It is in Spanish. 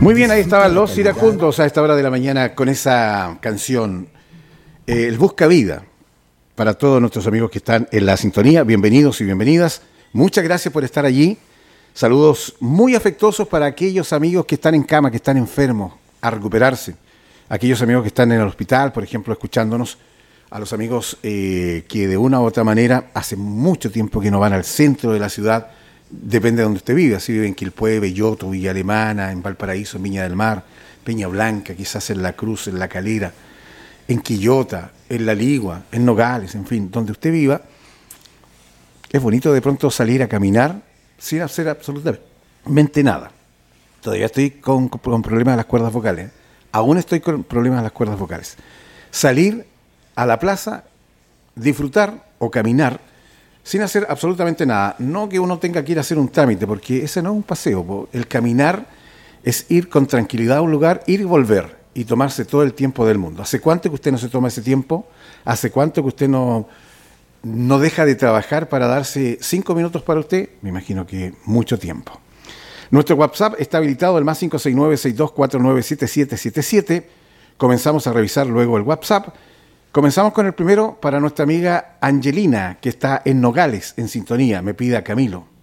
Muy bien, ahí estaban los iracundos a esta hora de la mañana con esa canción, El Busca Vida. Para todos nuestros amigos que están en la sintonía, bienvenidos y bienvenidas. Muchas gracias por estar allí. Saludos muy afectuosos para aquellos amigos que están en cama, que están enfermos, a recuperarse. Aquellos amigos que están en el hospital, por ejemplo, escuchándonos. A los amigos que de una u otra manera hace mucho tiempo que no van al centro de la ciudad. Depende de donde usted vive. Si vive en Quilpué, Belloto, Villa Alemana, en Valparaíso, en Viña del Mar, Peña Blanca, quizás en La Cruz, en La Calera, en Quillota, en La Ligua, en Nogales, en fin, donde usted viva. Es bonito de pronto salir a caminar sin hacer absolutamente nada. Todavía estoy con problemas de las cuerdas vocales. Aún estoy con problemas de las cuerdas vocales. Salir a la plaza, disfrutar o caminar sin hacer absolutamente nada. No que uno tenga que ir a hacer un trámite, porque ese no es un paseo. El caminar es ir con tranquilidad a un lugar, ir y volver, y tomarse todo el tiempo del mundo. ¿Hace cuánto que usted no se toma ese tiempo? ¿Hace cuánto que usted no deja de trabajar para darse 5 minutos para usted? Me imagino que mucho tiempo. Nuestro WhatsApp está habilitado, el más 569-6249-7777. Comenzamos a revisar luego el WhatsApp. Comenzamos con el primero para nuestra amiga Angelina, que está en Nogales, en sintonía. Me pide a Camilo.